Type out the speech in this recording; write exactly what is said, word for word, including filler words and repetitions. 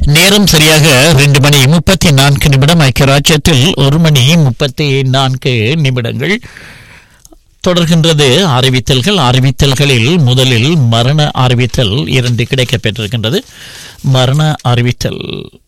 நேரம் சரியாக ரெண்டு மணி முப்பத்தி நான்கு நிமிடம். ஐக்கிய ராஜ்யத்தில் ஒரு மணி முப்பத்தி நான்கு நிமிடங்கள். தொடர்கின்றது அறிவித்தல்கள். அறிவித்தல்களில் முதலில் மரண அறிவித்தல் இரண்டு கிடைக்கப்பெற்றிருக்கின்றது. மரண அறிவித்தல்